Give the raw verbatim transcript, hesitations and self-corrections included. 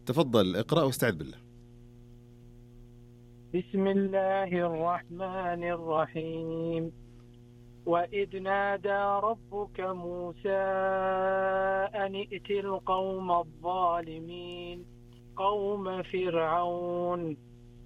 تفضل اقرأ واستعذ بالله. بسم الله الرحمن الرحيم. وإذ نادى ربك موسى أن ائت القوم الظالمين قوم فرعون